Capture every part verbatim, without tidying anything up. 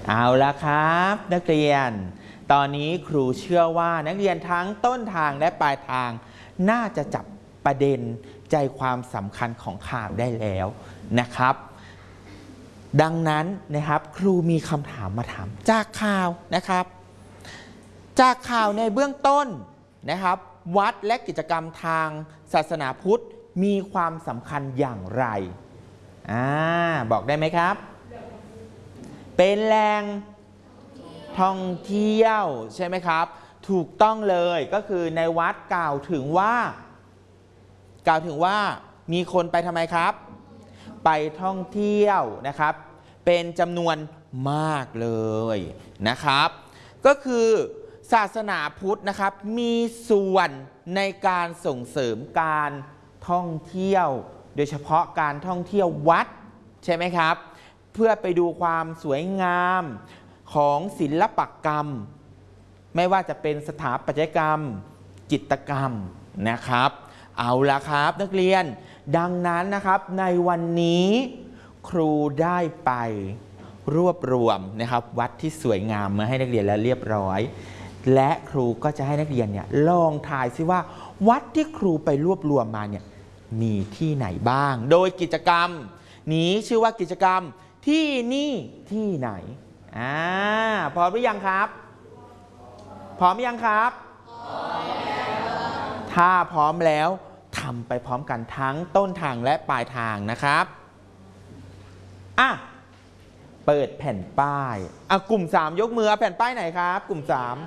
เอาละครับนักเรียนตอนนี้ครูเชื่อว่านักเรียนทั้งต้นทางและปลายทางน่าจะจับประเด็นใจความสำคัญของข่าวได้แล้วนะครับดังนั้นนะครับครูมีคำถามมาถามจากข่าวนะครับจากข่าวในเบื้องต้นนะครับวัดและกิจกรรมทางศาสนาพุทธมีความสำคัญอย่างไรอ่าบอกได้ไหมครับเป็นแหล่งท่องเที่ยวใช่ไหมครับถูกต้องเลยก็คือในวัดกล่าวถึงว่ากล่าวถึงว่ามีคนไปทำไมครับไปท่องเที่ยวนะครับเป็นจำนวนมากเลยนะครับก็คือศาสนาพุทธนะครับมีส่วนในการส่งเสริมการท่องเที่ยวโดยเฉพาะการท่องเที่ยววัดใช่ไหมครับเพื่อไปดูความสวยงามของศิลปกรรมไม่ว่าจะเป็นสถาปัตยกรรมจิตรกรรมนะครับเอาละครับนักเรียนดังนั้นนะครับในวันนี้ครูได้ไปรวบรวมนะครับวัดที่สวยงามมาให้นักเรียนแล้วเรียบร้อยและครูก็จะให้นักเรียนเนี่ยลองทายซิว่าวัดที่ครูไปรวบรวมมาเนี่ยมีที่ไหนบ้างโดยกิจกรรมนี้ชื่อว่ากิจกรรมที่นี่ที่ไหนอ่าพร้อมหรือยังครับพร้อมยังครับพร้อมแล้วถ้าพร้อมแล้วทำไปพร้อมกันทั้งต้นทางและปลายทางนะครับอ่ะเปิดแผ่นป้ายอ่ะกลุ่มสามยกมือแผ่นป้ายไหนครับกลุ่มสาม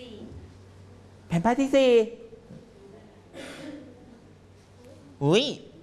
แผ่นป้ายที่สี่อุ้ย